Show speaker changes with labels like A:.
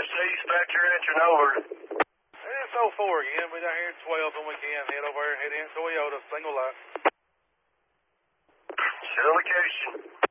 A: Dispatcher answering over.
B: It's 04 again. We're down here at 12 when we can. Head over and head in Toyota, single lot.
A: Show location.